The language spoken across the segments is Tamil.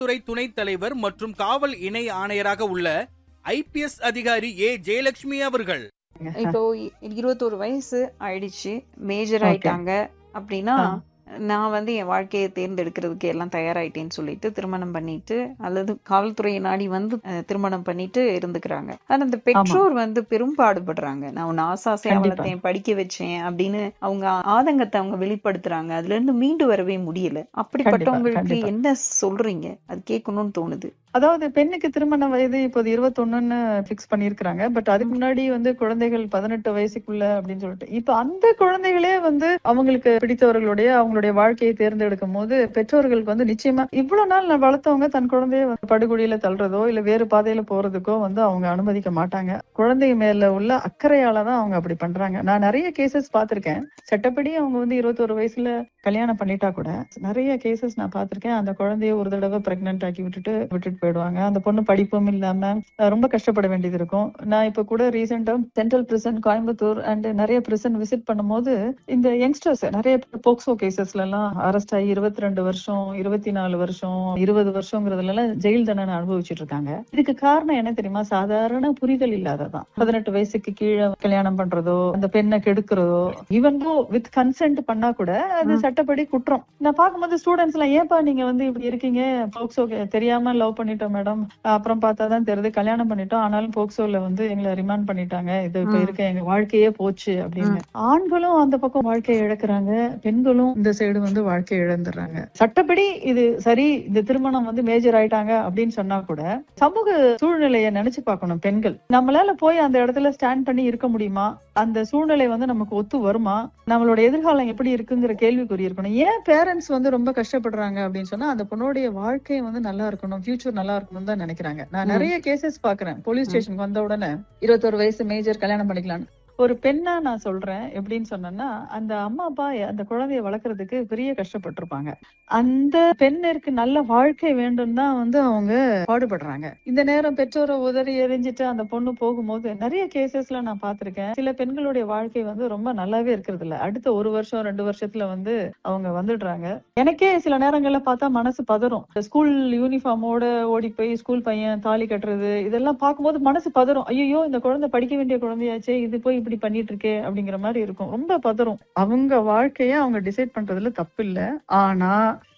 காவல்துறை துணைத் தலைவர் மற்றும் காவல் இணை ஆணையராக உள்ள IPS அதிகாரி ஜெயலட்சுமி அவர்கள். இப்போ 21 வயசு ஆயிடுச்சு, மேஜர் ஆயிட்டாங்க அப்படின்னா நான் என் வாழ்க்கையை தேர்ந்தெடுக்கிறதுக்கு எல்லாம் தயாராயிட்டேன்னு சொல்லிட்டு திருமணம் பண்ணிட்டு அல்லது காவல்துறையை நாடி திருமணம் பண்ணிட்டு இருந்துக்கிறாங்க. ஆனா அந்த பெற்றோர் பெரும் பாடுபடுறாங்க. நான் உன்னை ஆசாசையா வளர்த்தேன், படிக்க வச்சேன் அப்படின்னு அவங்க ஆதங்கத்தை அவங்க வெளிப்படுத்துறாங்க. அதுல இருந்து மீண்டு வரவே முடியல. அப்படிப்பட்டவங்களுக்கு என்ன சொல்றீங்க? அது கேட்கணும்னு தோணுது. அதாவது பெண்ணுக்கு திருமண வயது இப்போது 21 பிக்ஸ் பண்ணிருக்காங்க. பட் அதுக்கு முன்னாடி குழந்தைகள் 18 வயசுக்குள்ள அப்படின்னு சொல்லிட்டு இப்ப அந்த குழந்தைகளே அவங்களுக்கு பிடித்தவர்களுடைய அவங்களுடைய வாழ்க்கையை தேர்ந்தெடுக்கும் போது பெற்றோர்களுக்கு நிச்சயமா இவ்வளவு நாள் நான் வளர்த்தவங்க தன் குழந்தைய படுகொலியில தள்ளுறதோ இல்ல வேறு பாதையில போறதுக்கோ அவங்க அனுமதிக்க மாட்டாங்க. குழந்தை மேல உள்ள அக்கறையாலதான் அவங்க அப்படி பண்றாங்க. நான் நிறைய கேசஸ் பாத்திருக்கேன். சட்டப்படி அவங்க 21 வயசுல கல்யாணம் பண்ணிட்டா கூட நிறைய கேசஸ் நான் பாத்திருக்கேன். அந்த குழந்தைய ஒரு தடவை பிரெக்னன்ட் ஆக்கி விட்டுட்டு போயிடுவாங்க. அந்த பொண்ணு படிப்பும் இல்லாம ரொம்ப கஷ்டப்பட வேண்டியது இருக்கும். நான் இப்ப கூட ரீசெண்டா சென்ட்ரல் பிரிசன் கோயம்புத்தூர் அண்ட் நிறைய பிரிசன் விசிட் பண்ணும்போது இந்த யங்ஸ்டர்ஸ் நிறைய போக்சோ கேசஸ்ல எல்லாம் அரெஸ்ட் ஆகி 22 வருஷம் 24 வருஷம் 20 வருஷங்கிறதுல எல்லாம் ஜெயில் தண்டனை அனுபவிச்சுட்டு இருக்காங்க. இதுக்கு காரணம் என்ன தெரியுமா? சாதாரண புரிதல் இல்லாததான். 18 வயசுக்கு கீழே கல்யாணம் பண்றதோ அந்த பெண்ணை கெடுக்கிறதோ ஈவன் தோ வித் கன்சென்ட் பண்ணா கூட அது சட்டப்படி குற்றம். நான் பார்க்கும்போது ஸ்டூடெண்ட்ஸ் எல்லாம் ஏன்பா நீங்க இப்படி இருக்கீங்க, போக்சோ தெரியாம லவ் பண்ணிட்டோம் மேடம், அப்புறம் பார்த்தாதான் தெரியுது கல்யாணம் பண்ணிட்டோம், ஆனாலும் போக்சோல எங்களை ரிமாண்ட் பண்ணிட்டாங்க, இது இப்ப இருக்க எங்க வாழ்க்கையே போச்சு அப்படின்னு. ஆண்களும் அந்த பக்கம் வாழ்க்கையை இழக்கிறாங்க, பெண்களும் இந்த சைடு வாழ்க்கையை இழந்துடுறாங்க. சட்டப்படி இது சரி, இந்த திருமணம் மேஜர் ஆயிட்டாங்க அப்படின்னு சொன்னா கூட சமூக சூழ்நிலையை நினைச்சு பார்க்கணும். பெண்கள் நம்மளால போய் அந்த இடத்துல ஸ்டாண்ட் பண்ணி இருக்க முடியுமா? அந்த சூழ்நிலை நமக்கு ஒத்து வருமா? நம்மளோட எதிர்காலம் எப்படி இருக்குங்கிற கேள்விக்குறி இருக்கணும். ஏன் பேரண்ட்ஸ் ரொம்ப கஷ்டப்படுறாங்க அப்படின்னு சொன்னா அந்த பொண்ணுடைய வாழ்க்கை நல்லா இருக்கணும், ஃபியூச்சர் நல்லா இருக்கணும் தான் நினைக்கிறாங்க. நான் நிறைய கேசஸ் பாக்குறேன். போலீஸ் ஸ்டேஷனுக்கு வந்த உடனே 21 வயசு மேஜர் கல்யாணம் பண்ணிக்கலாம். ஒரு பெண்ணா நான் சொல்றேன் எப்படின்னு சொன்னா அந்த அம்மா அப்பா அந்த குழந்தைய வளர்க்கறதுக்கு பெரிய கஷ்டப்பட்டிருப்பாங்க. அந்த பெண்ணிற்கு நல்ல வாழ்க்கை வேண்டும் தான் அவங்க பாடுபடுறாங்க. இந்த நேரம் பெற்றோரை உதறி எரிஞ்சிட்டு அந்த பொண்ணு போகும்போது நிறைய கேசஸ்ல நான் பாத்திருக்கேன். சில பெண்களுடைய வாழ்க்கை ரொம்ப நல்லாவே இருக்கிறது இல்ல. அடுத்த 1 வருஷம் 2 வருஷத்துல அவங்க வந்துடுறாங்க. எனக்கே சில நேரங்கள்ல பார்த்தா மனசு பதறும். ஸ்கூல் யூனிஃபார்மோட ஓடி போய் ஸ்கூல் பையன் தாலி கட்டுறது இதெல்லாம் பார்க்கும்போது மனசு பதறும். ஐயோ இந்த குழந்தை படிக்க வேண்டிய குழந்தையாச்சே, இது போய் இப்படி பண்ணிட்டு இருக்கே அப்படிங்கிற மாதிரி இருக்கும். ரொம்ப பதறும். அவங்க வாழ்க்கைய அவங்க டிசைட் பண்றதுல தப்பு இல்ல. ஆனா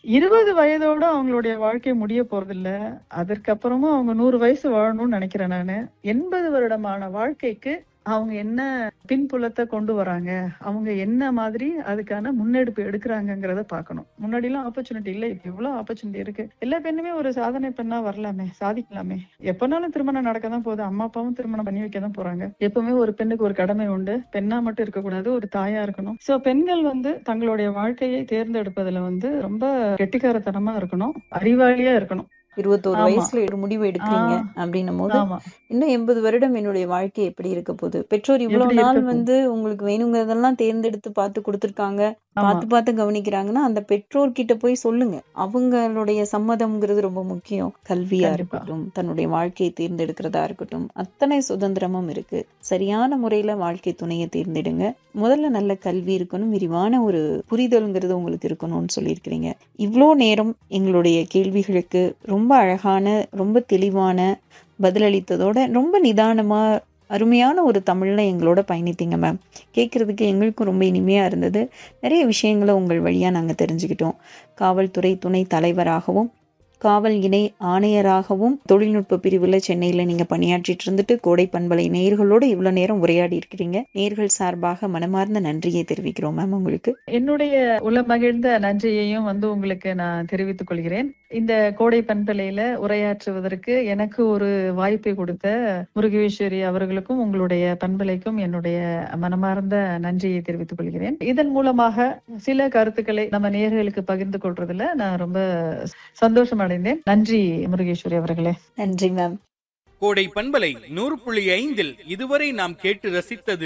20 வயதோட அவங்களுடைய வாழ்க்கை முடிய போறது இல்ல. அதற்கப்புறமும் அவங்க 100 வயசு வாழணும்னு நினைக்கிறேன் நானு. 80 வருடமான வாழ்க்கைக்கு அவங்க என்ன பின்புலத்தை கொண்டு வராங்க, அவங்க என்ன மாதிரி அதுக்கான முன்னெடுப்பு எடுக்கிறாங்கிறத பாக்கணும். முன்னாடி எல்லாம் ஆப்பர்ச்சுனிட்டி இல்ல, இப்ப எவ்வளவு ஆப்பர்ச்சுனிட்டி இருக்கு. எல்லா பெண்ணுமே ஒரு சாதனை பெண்ணா வரலாமே, சாதிக்கலாமே. எப்பனாலும் திருமணம் நடக்கதான் போகுது. அம்மா அப்பாவும் திருமணம் பண்ணி வைக்கதான் போறாங்க. எப்பவுமே ஒரு பெண்ணுக்கு ஒரு கடமை உண்டு. பெண்ணா மட்டும் இருக்கக்கூடாது, ஒரு தாயா இருக்கணும். சோ பெண்கள் தங்களுடைய வாழ்க்கையை தேர்ந்தெடுப்பதுல ரொம்ப கெட்டிக்காரத்தனமா இருக்கணும், அறிவாளியா இருக்கணும். 21 வயசுல ஒரு முடிவு எடுக்கிறீங்க அப்படின்னும் போது இன்னும் 80 வருடம் என்னுடைய வாழ்க்கை எப்படி இருக்க போகுது? பெற்றோர் இவ்வளவு நாள் உங்களுக்கு வேணுங்கிறதெல்லாம் தேர்ந்தெடுத்து பார்த்து கொடுத்துருக்காங்க, பார்த்து கவனிக்கிறாங்கன்னா அந்த பெற்றோர் கிட்ட போய் சொல்லுங்க. அவங்களுடைய சம்மதம்ங்கிறது ரொம்ப முக்கியம். கல்வியா இருக்கட்டும், தன்னுடைய வாழ்க்கையை தேர்ந்தெடுக்கிறதா இருக்கட்டும், அத்தனை சுதந்திரமும் இருக்கு. சரியான முறையில வாழ்க்கை துணையை தேர்ந்தெடுங்க. முதல்ல நல்ல கல்வி இருக்கணும், விரிவான ஒரு புரிதல்ங்கிறது உங்களுக்கு இருக்கணும்னு சொல்லியிருக்கிறீங்க. இவ்வளோ நேரம் எங்களுடைய கேள்விகளுக்கு ரொம்ப அழகான ரொம்ப தெளிவான பதிலளித்ததோட ரொம்ப நிதானமா அருமையான ஒரு தமிழ்ல எங்களோட பயணித்தீங்க மேம். கேட்கறதுக்கு எங்களுக்கும் ரொம்ப இனிமையா இருந்தது. நிறைய விஷயங்களை உங்கள் வழியா நாங்க தெரிஞ்சுக்கிட்டோம். காவல்துறை துணை தலைவராகவும் காவல் இணை ஆணையராகவும் தொழில்நுட்ப பிரிவுல சென்னையில நீங்க பணியாற்றிட்டு இருந்துட்டு கோடை பண்பலை நேயர்களோட இவ்வளவு நேரம் உரையாடி இருக்கிறீங்க. நேயர்கள் சார்பாக மனமார்ந்த நன்றியை தெரிவிக்கிறோம் மேம். உங்களுக்கு என்னுடைய உள்ள மகிழ்ந்த நன்றியையும் உங்களுக்கு நான் தெரிவித்துக் கொள்கிறேன். இந்த கோடை பண்பலையில உரையாற்றுவதற்கு எனக்கு ஒரு வாய்ப்பை கொடுத்த முருகேஸ்வரி அவர்களுக்கும் உங்களுடைய பண்பலைக்கும் என்னுடைய மனமார்ந்த நன்றியை தெரிவித்துக் கொள்கிறேன். இதன் மூலமாக சில கருத்துக்களை நம்ம நேயர்களுக்கு பகிர்ந்து கொள்றதுல நான் ரொம்ப சந்தோஷம் அடைந்தேன். நன்றி முருகேஸ்வரி அவர்களே. நன்றி மேம். கோடை பண்பலை 100.5 இதுவரை நாம் கேட்டு ரசித்தது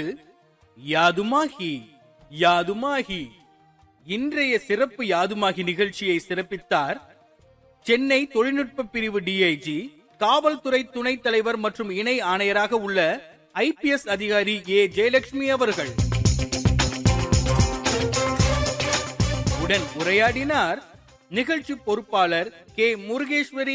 யாதுமாகி யாதுமாகி. இன்றைய சிறப்பு யாதுமாகி நிகழ்ச்சியை சிறப்பித்தார் சென்னை தொழில்நுட்ப பிரிவு DIG, காவல்துறை துணைத் தலைவர் மற்றும் இணை ஆணையராக உள்ள IPS அதிகாரி ஜெயலட்சுமி அவர்கள். உடன் உரையாடினார் நிகழ்ச்சி பொறுப்பாளர் முருகேஸ்வரி